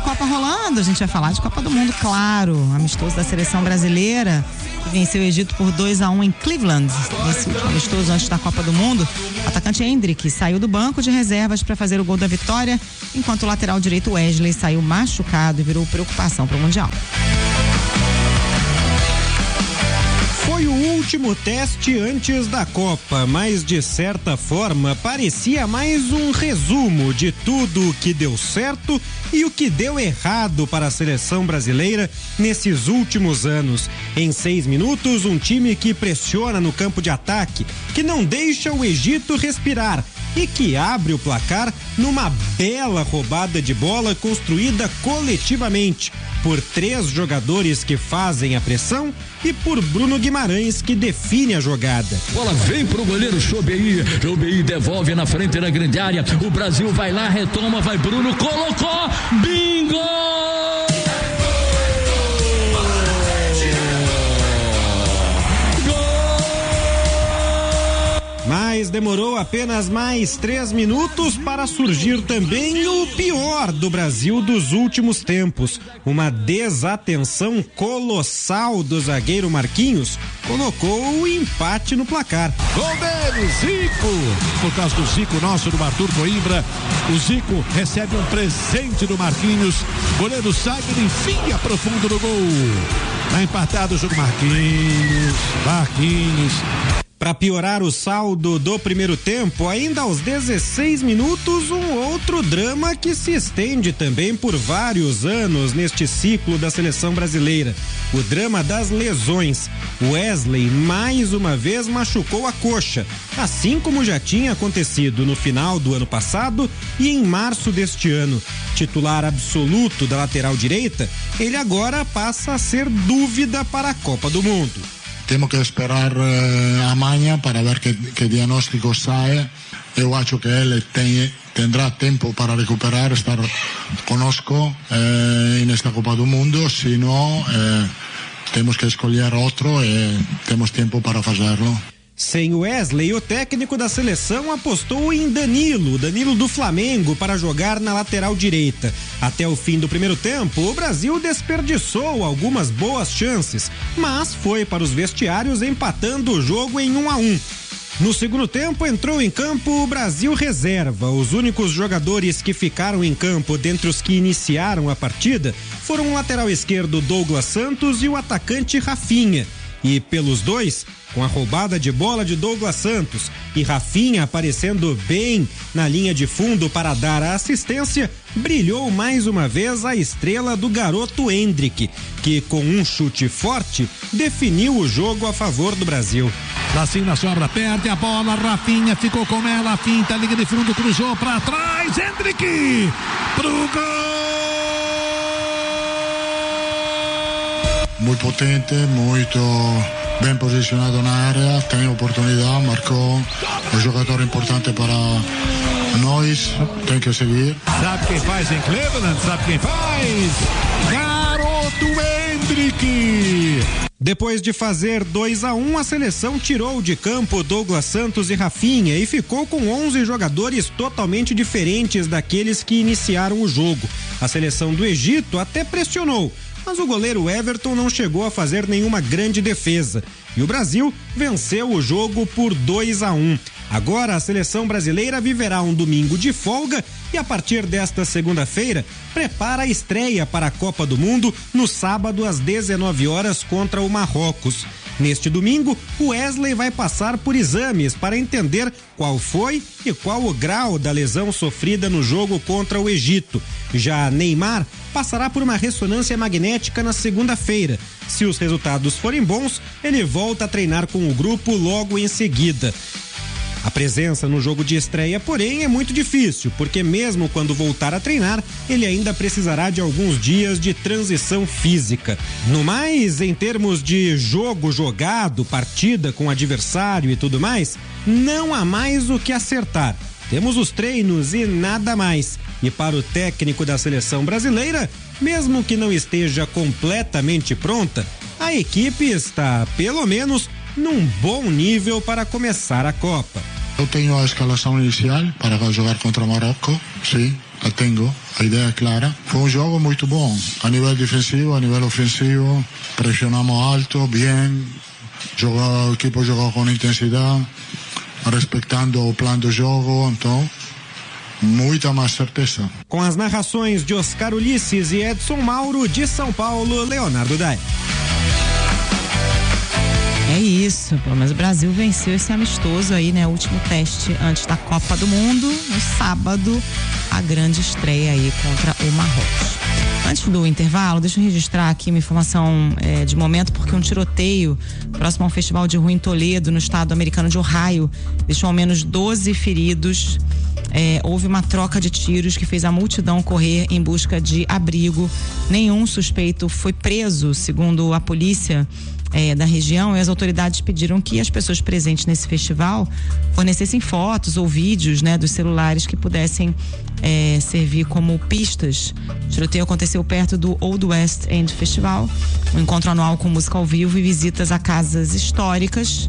Copa rolando, a gente vai falar de Copa do Mundo, claro. Amistoso da seleção brasileira, que venceu o Egito por 2-1 em Cleveland. Nesse último amistoso antes da Copa do Mundo, o atacante Hendrick saiu do banco de reservas para fazer o gol da vitória, enquanto o lateral direito Wesley saiu machucado e virou preocupação para o Mundial. Foi o último teste antes da Copa, mas de certa forma parecia mais um resumo de tudo o que deu certo e o que deu errado para a seleção brasileira nesses últimos anos. Em 6 minutos, um time que pressiona no campo de ataque, que não deixa o Egito respirar e que abre o placar numa bela roubada de bola construída coletivamente por 3 jogadores que fazem a pressão e por Bruno Guimarães, que define a jogada. Bola vem pro goleiro Choubei devolve na frente da grande área, o Brasil vai lá, retoma, vai Bruno, colocou, bingo! Mas demorou apenas mais 3 minutos para surgir também o pior do Brasil dos últimos tempos. Uma desatenção colossal do zagueiro Marquinhos colocou o empate no placar. Gol dele, Zico! Por causa do Zico nosso, do Arthur Coimbra, o Zico recebe um presente do Marquinhos, goleiro sai, ele enfia profundo no gol. Tá empatado o jogo, Marquinhos. Para piorar o saldo do primeiro tempo, ainda aos 16 minutos, um outro drama que se estende também por vários anos neste ciclo da seleção brasileira. O drama das lesões. Wesley mais uma vez machucou a coxa, assim como já tinha acontecido no final do ano passado e em março deste ano. Titular absoluto da lateral direita, ele agora passa a ser dúvida para a Copa do Mundo. Temos que esperar amanhã para ver que diagnóstico sai. Eu acho que ele tendrá tempo para recuperar, estar conosco nesta Copa do Mundo. Se não, temos que escolher outro e temos tempo para fazê-lo. Sem Wesley, o técnico da seleção apostou em Danilo do Flamengo, para jogar na lateral direita. Até o fim do primeiro tempo, o Brasil desperdiçou algumas boas chances, mas foi para os vestiários empatando o jogo em 1-1. No segundo tempo, entrou em campo o Brasil reserva. Os únicos jogadores que ficaram em campo dentre os que iniciaram a partida foram o lateral esquerdo Douglas Santos e o atacante Rafinha. E pelos dois, com a roubada de bola de Douglas Santos e Rafinha aparecendo bem na linha de fundo para dar a assistência, brilhou mais uma vez a estrela do garoto Hendrick, que com um chute forte definiu o jogo a favor do Brasil. Vacina, sobra, perde a bola, Rafinha ficou com ela, finta, liga de fundo, cruzou para trás, Hendrick pro gol! Muito potente, muito bem posicionado na área, tem oportunidade, marcou, um jogador importante para nós, tem que seguir. Sabe quem faz em Cleveland? Sabe quem faz? Garoto Hendrick! Depois de fazer 2-1, a seleção tirou de campo Douglas Santos e Rafinha e ficou com 11 jogadores totalmente diferentes daqueles que iniciaram o jogo. A seleção do Egito até pressionou, mas o goleiro Everton não chegou a fazer nenhuma grande defesa. E o Brasil venceu o jogo por 2-1. Agora a seleção brasileira viverá um domingo de folga e a partir desta segunda-feira prepara a estreia para a Copa do Mundo no sábado às 19 horas contra o Marrocos. Neste domingo, o Wesley vai passar por exames para entender qual foi e qual o grau da lesão sofrida no jogo contra o Egito. Já Neymar passará por uma ressonância magnética na segunda-feira. Se os resultados forem bons, ele volta a treinar com o grupo logo em seguida. A presença no jogo de estreia, porém, é muito difícil, porque mesmo quando voltar a treinar, ele ainda precisará de alguns dias de transição física. No mais, em termos de jogo jogado, partida com adversário e tudo mais, não há mais o que acertar. Temos os treinos e nada mais. E para o técnico da seleção brasileira, mesmo que não esteja completamente pronta, a equipe está, pelo menos, num bom nível para começar a Copa. Eu tenho a escalação inicial para jogar contra o Marrocos, sim. tenho, a ideia é clara. Foi um jogo muito bom, a nível defensivo, a nível ofensivo, pressionamos alto, bem, o equipe jogou com intensidade, respeitando o plano do jogo, então muita mais certeza. Com as narrações de Oscar Ulisses e Edson Mauro, de São Paulo, Leonardo Dai. É isso, pelo menos o Brasil venceu esse amistoso aí, né? O último teste antes da Copa do Mundo, no sábado, a grande estreia aí contra o Marrocos. Antes do intervalo, deixa eu registrar aqui uma informação de momento, porque um tiroteio próximo ao Festival de Rua em Toledo, no estado americano de Ohio, deixou ao menos 12 feridos. Houve uma troca de tiros que fez a multidão correr em busca de abrigo. Nenhum suspeito foi preso, segundo a polícia da região, e as autoridades pediram que as pessoas presentes nesse festival fornecessem fotos ou vídeos, né, dos celulares que pudessem servir como pistas. O tiroteio aconteceu perto do Old West End Festival, um encontro anual com música ao vivo e visitas a casas históricas.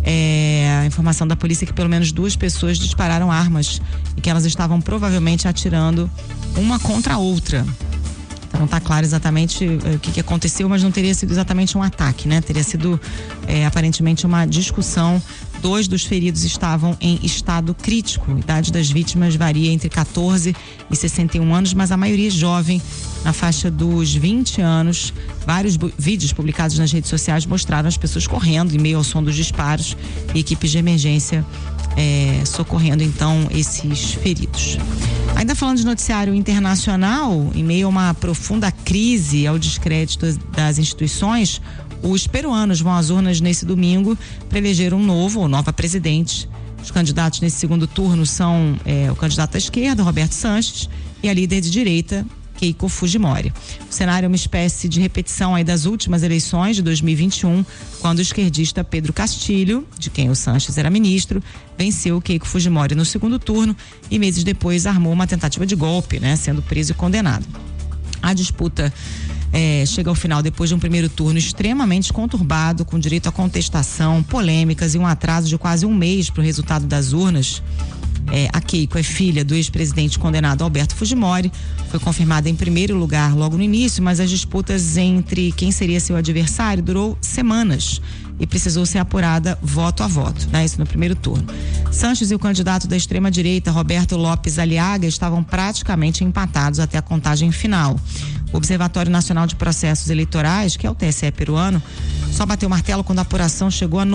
A informação da polícia é que pelo menos 2 pessoas dispararam armas e que elas estavam provavelmente atirando uma contra a outra. Então não está claro exatamente o que aconteceu, mas não teria sido exatamente um ataque, né? Teria sido aparentemente uma discussão. 2 dos feridos estavam em estado crítico. A idade das vítimas varia entre 14 e 61 anos, mas a maioria é jovem, na faixa dos 20 anos. Vários vídeos publicados nas redes sociais mostraram as pessoas correndo em meio ao som dos disparos e equipes de emergência socorrendo então esses feridos. Ainda falando de noticiário internacional, em meio a uma profunda crise ao descrédito das instituições, os peruanos vão às urnas nesse domingo para eleger um novo ou nova presidente. Os candidatos nesse segundo turno são o candidato à esquerda, Roberto Sanches, e a líder de direita, Keiko Fujimori. O cenário é uma espécie de repetição aí das últimas eleições de 2021, quando o esquerdista Pedro Castilho, de quem o Sanches era ministro, venceu Keiko Fujimori no segundo turno e meses depois armou uma tentativa de golpe, né, sendo preso e condenado. A disputa chega ao final depois de um primeiro turno extremamente conturbado, com direito à contestação, polêmicas e um atraso de quase um mês para o resultado das urnas. A Keiko é filha do ex-presidente condenado Alberto Fujimori, foi confirmada em primeiro lugar logo no início, mas as disputas entre quem seria seu adversário durou semanas e precisou ser apurada voto a voto, né? Isso no primeiro turno. Sanches e o candidato da extrema-direita, Roberto Lopes Aliaga, estavam praticamente empatados até a contagem final. O Observatório Nacional de Processos Eleitorais, que é o TSE peruano, só bateu o martelo quando a apuração chegou a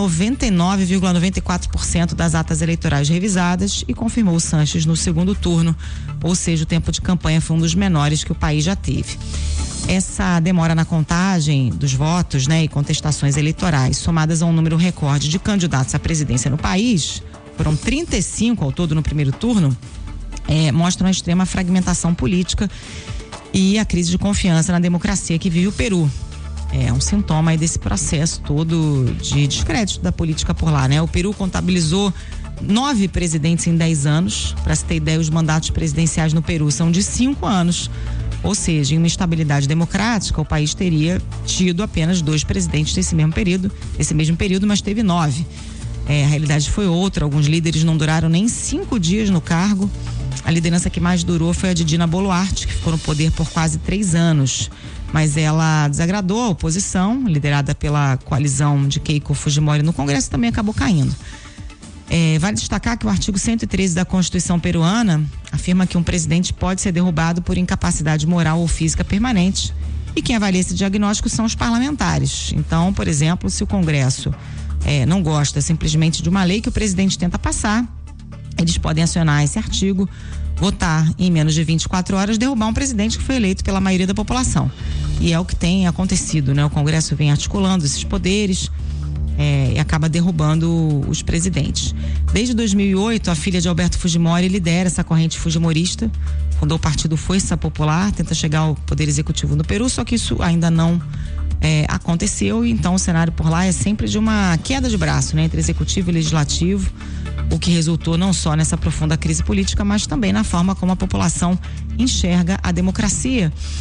99,94% das atas eleitorais revisadas e confirmou o Sanches no segundo turno, ou seja, o tempo de campanha foi um dos menores que o país já teve. Essa demora na contagem dos votos, né, e contestações eleitorais, somadas a um número recorde de candidatos à presidência no país, foram 35 ao todo no primeiro turno, mostram a extrema fragmentação política e a crise de confiança na democracia que vive o Peru. É um sintoma aí desse processo todo de descrédito da política por lá, né? O Peru contabilizou 9 presidentes em 10 anos. Para se ter ideia, os mandatos presidenciais no Peru são de 5 anos. Ou seja, em uma estabilidade democrática, o país teria tido apenas 2 presidentes nesse mesmo período, mas teve 9. A realidade foi outra. Alguns líderes não duraram nem 5 dias no cargo. A liderança que mais durou foi a de Dina Boluarte, que ficou no poder por quase 3 anos. Mas ela desagradou a oposição, liderada pela coalizão de Keiko Fujimori no Congresso, também acabou caindo. Vale destacar que o artigo 113 da Constituição peruana afirma que um presidente pode ser derrubado por incapacidade moral ou física permanente, e quem avalia esse diagnóstico são os parlamentares. Então, por exemplo, se o Congresso não gosta simplesmente de uma lei que o presidente tenta passar, eles podem acionar esse artigo, votar em menos de 24 horas, derrubar um presidente que foi eleito pela maioria da população. E é o que tem acontecido, né? O Congresso vem articulando esses poderes e acaba derrubando os presidentes. Desde 2008, a filha de Alberto Fujimori lidera essa corrente fujimorista, fundou o Partido Força Popular, tenta chegar ao poder executivo no Peru, só que isso ainda não aconteceu, e então o cenário por lá é sempre de uma queda de braço, né, entre executivo e legislativo, o que resultou não só nessa profunda crise política, mas também na forma como a população enxerga a democracia.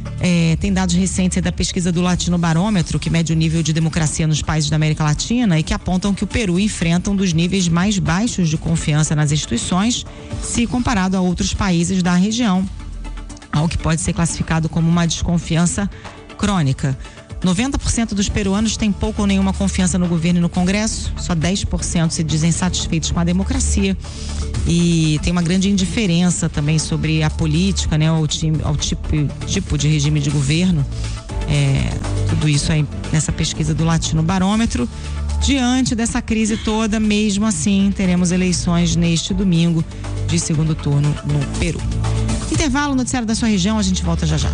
Tem dados recentes da pesquisa do Latino Barômetro, que mede o nível de democracia nos países da América Latina, e que apontam que o Peru enfrenta um dos níveis mais baixos de confiança nas instituições, se comparado a outros países da região, algo que pode ser classificado como uma desconfiança crônica. 90% dos peruanos têm pouco ou nenhuma confiança no governo e no Congresso, só 10% se dizem satisfeitos com a democracia, e tem uma grande indiferença também sobre a política, né, ao tipo de regime de governo. Tudo isso aí nessa pesquisa do Latino Barômetro. Diante dessa crise toda, mesmo assim, teremos eleições neste domingo de segundo turno no Peru. Intervalo, noticiário da sua região, a gente volta já já.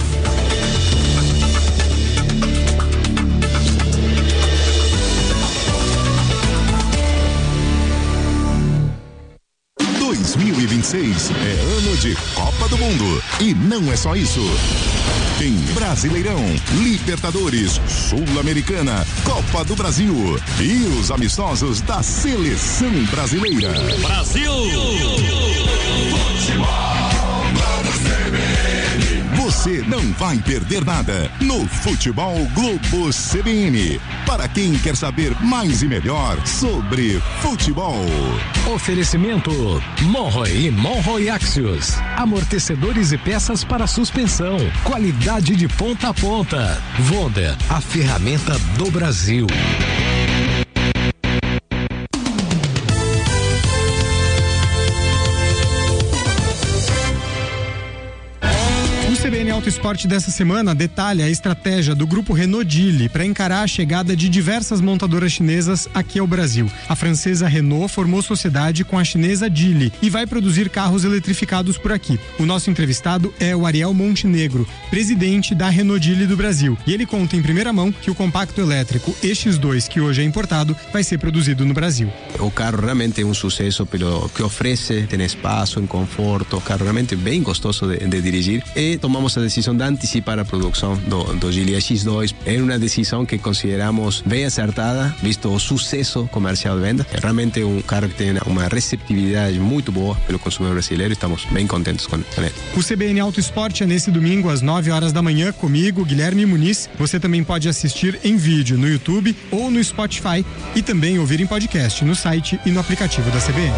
Em 2026 é ano de Copa do Mundo. E não é só isso. Tem Brasileirão, Libertadores, Sul-Americana, Copa do Brasil e os amistosos da Seleção Brasileira. Brasil! Você não vai perder nada no Futebol Globo CBN. Para quem quer saber mais e melhor sobre futebol. Oferecimento Monroe e Monroe Axios. Amortecedores e peças para suspensão. Qualidade de ponta a ponta. Vonda, a ferramenta do Brasil. O CBN Auto Esporte dessa semana detalha a estratégia do grupo Renault Geely para encarar a chegada de diversas montadoras chinesas aqui ao Brasil. A francesa Renault formou sociedade com a chinesa Geely e vai produzir carros eletrificados por aqui. O nosso entrevistado é o Ariel Montenegro, presidente da Renault Geely do Brasil. E ele conta em primeira mão que o compacto elétrico EX2, que hoje é importado, vai ser produzido no Brasil. O carro realmente é um sucesso pelo que oferece, tem espaço, em conforto, o carro realmente bem gostoso de dirigir, e tomamos a decisão de antecipar a produção do Geely X2. É uma decisão que consideramos bem acertada, visto o sucesso comercial de venda. É realmente um carro que tem uma receptividade muito boa pelo consumidor brasileiro, estamos bem contentes com ele. O CBN Auto Esporte é nesse domingo às 9h da manhã comigo, Guilherme Muniz. Você também pode assistir em vídeo no YouTube ou no Spotify e também ouvir em podcast no site e no aplicativo da CBN.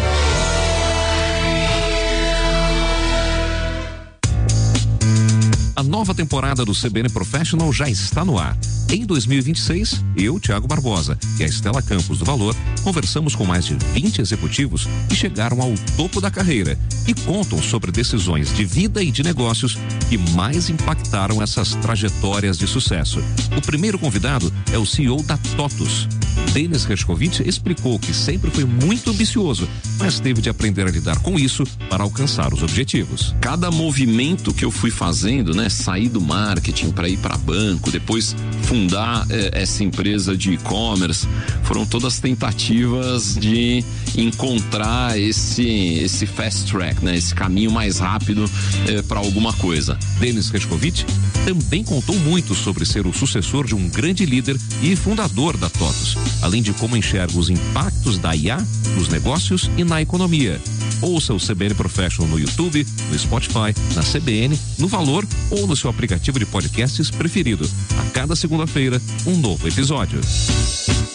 A nova temporada do CBN Professional já está no ar. Em 2026, eu, Thiago Barbosa, e a Estela Campos do Valor, conversamos com mais de 20 executivos que chegaram ao topo da carreira e contam sobre decisões de vida e de negócios que mais impactaram essas trajetórias de sucesso. O primeiro convidado é o CEO da TOTUS. Denis Hershkovich explicou que sempre foi muito ambicioso, mas teve de aprender a lidar com isso para alcançar os objetivos. Cada movimento que eu fui fazendo, né, sair do marketing para ir para banco, depois fundar essa empresa de e-commerce, foram todas tentativas de encontrar esse fast track, né, esse caminho mais rápido para alguma coisa. Denis Hershkovich também contou muito sobre ser o sucessor de um grande líder e fundador da TOTUS, além de como enxerga os impactos da IA nos negócios e na economia. Ouça o CBN Professional no YouTube, no Spotify, na CBN, no Valor ou no seu aplicativo de podcasts preferido. A cada segunda-feira, um novo episódio.